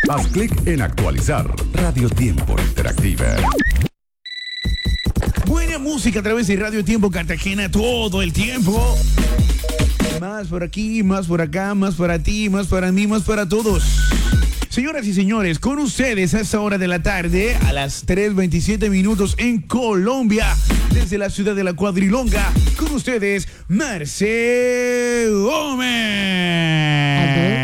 Haz clic en actualizar. Radio Tiempo Interactiva. Buena música a través de Radio Tiempo Cartagena todo el tiempo. Más por aquí, más por acá, más para ti, más para mí, más para todos. Señoras y señores, con ustedes a esta hora de la tarde, a las 3:27 minutos en Colombia, desde la ciudad de La Cuadrilonga, con ustedes, Marce Gómez.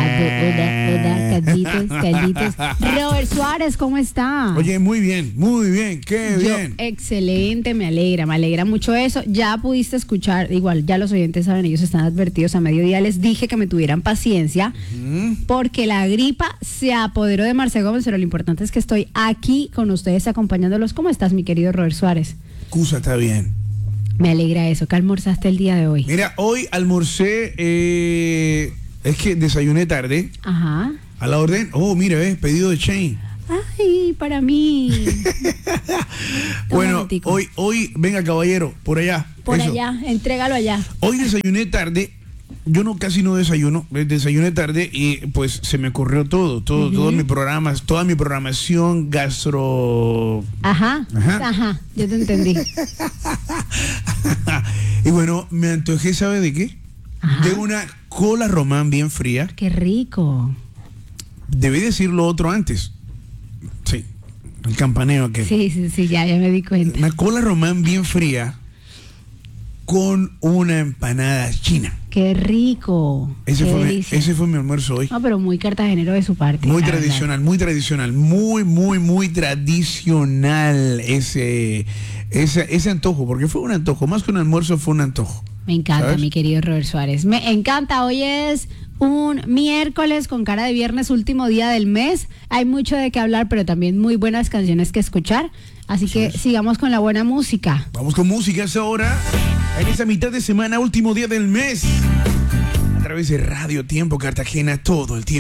Calditos. Robert Suárez, ¿cómo está? Oye, muy bien, qué bien. Excelente, me alegra mucho eso. Ya pudiste escuchar, igual, ya los oyentes saben, ellos están advertidos a mediodía. Les dije que me tuvieran paciencia, porque la gripa se apoderó de Marce Gómez, pero lo importante es que estoy aquí con ustedes acompañándolos. ¿Cómo estás, mi querido Robert Suárez? Cusa está bien. Me alegra eso. ¿Qué almorzaste el día de hoy? Mira, hoy almorcé, es que desayuné tarde. Ajá. A la orden, mira, pedido de Chain. Ay, para mí. Bueno, hoy, venga caballero, por allá. Por eso. allá, entrégalo allá. Hoy desayuné tarde. Yo casi no desayuno, desayuné tarde y pues se me ocurrió todo mi programa, toda mi programación gastro. Ajá, yo te entendí. Y bueno, me antojé, ¿sabe de qué? Ajá. De una cola román bien fría. Qué rico. Debí decirlo otro antes. Sí, el campaneo que. Sí, ya me di cuenta. Una cola román bien fría con una empanada china. Qué rico. Ese fue mi almuerzo hoy. No, pero muy cartagenero de su parte. Muy tradicional, muy tradicional. Muy tradicional ese antojo, porque fue un antojo. Más que un almuerzo, fue un antojo. Me encanta, ¿sabes? mi querido Robert Suárez. Me encanta. Hoy es un miércoles con cara de viernes, último día del mes. Hay mucho de qué hablar, pero también muy buenas canciones que escuchar. Así que sigamos con la buena música. Vamos con música a esta hora, en esa mitad de semana, último día del mes, a través de Radio Tiempo Cartagena todo el tiempo.